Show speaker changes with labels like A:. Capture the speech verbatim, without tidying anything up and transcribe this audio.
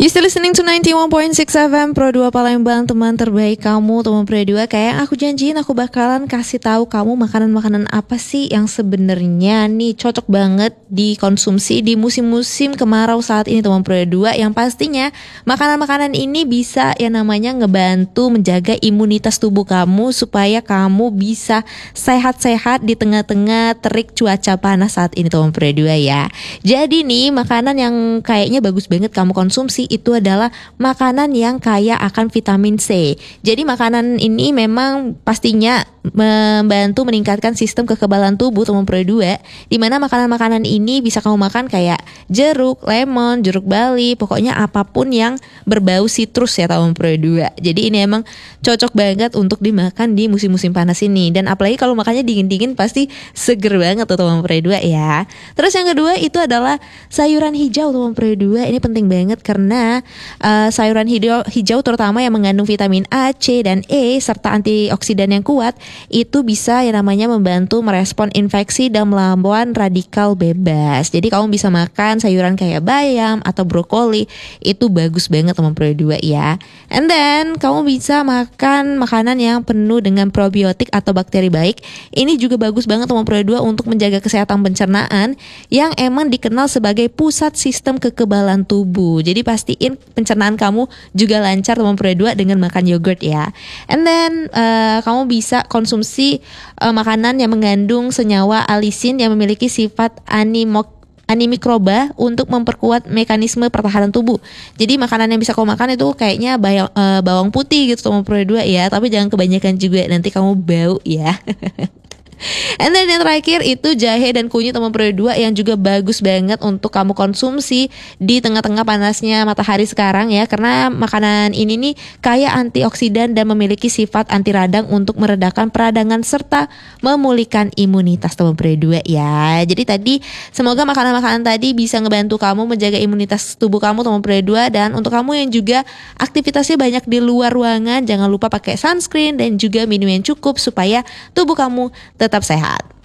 A: Still listening to ninety-one point six F M Pro dua Palembang, teman terbaik kamu, teman Pro dua. Kayak aku janjiin aku bakalan kasih tahu kamu makanan-makanan apa sih yang sebenarnya nih cocok banget dikonsumsi di musim-musim kemarau saat ini, teman Pro dua. Yang pastinya makanan-makanan ini bisa yang namanya ngebantu menjaga imunitas tubuh kamu supaya kamu bisa sehat-sehat di tengah-tengah terik cuaca panas saat ini, teman Pro dua ya. Jadi nih makanan yang kayaknya bagus banget kamu konsumsi itu adalah makanan yang kaya akan vitamin C. Jadi makanan ini memang pastinya membantu meningkatkan sistem kekebalan tubuh, teman Pro dua. Dimana makanan-makanan ini bisa kamu makan kayak jeruk, lemon, jeruk bali, pokoknya apapun yang berbau sitrus ya, teman Pro dua. Jadi ini emang cocok banget untuk dimakan di musim-musim panas ini. Dan apalagi kalau makannya dingin-dingin pasti seger banget tuh, teman Pro dua ya. Terus yang kedua itu adalah sayuran hijau, teman Pro dua. Ini penting banget karena uh, sayuran hijau, hijau terutama yang mengandung vitamin A, C, dan E serta antioksidan yang kuat itu bisa yang namanya membantu merespon infeksi dan melawan radikal bebas. Jadi kamu bisa makan sayuran kayak bayam atau brokoli, itu bagus banget, teman Pro dua ya. And then kamu bisa makan makanan yang penuh dengan probiotik atau bakteri baik. Ini juga bagus banget, teman Pro dua, untuk menjaga kesehatan pencernaan yang emang dikenal sebagai pusat sistem kekebalan tubuh. Jadi pastiin pencernaan kamu juga lancar, teman Pro dua, dengan makan yogurt ya. And then uh, kamu bisa konsumsi uh, makanan yang mengandung senyawa alisin yang memiliki sifat animok animikroba untuk memperkuat mekanisme pertahanan tubuh. Jadi makanan yang bisa kamu makan itu kayaknya bayang, uh, bawang putih gitu, teman Pro dua ya. Tapi jangan kebanyakan juga, nanti kamu bau ya. And then yang terakhir itu jahe dan kunyit, teman Pro dua, yang juga bagus banget untuk kamu konsumsi di tengah-tengah panasnya matahari sekarang ya. Karena makanan ini nih kaya antioksidan dan memiliki sifat anti radang untuk meredakan peradangan serta memulihkan imunitas, teman Pro dua ya. Jadi tadi semoga makanan-makanan tadi bisa ngebantu kamu menjaga imunitas tubuh kamu, teman Pro dua. Dan untuk kamu yang juga aktivitasnya banyak di luar ruangan, jangan lupa pakai sunscreen dan juga minum yang cukup supaya tubuh kamu tetap tetap sehat.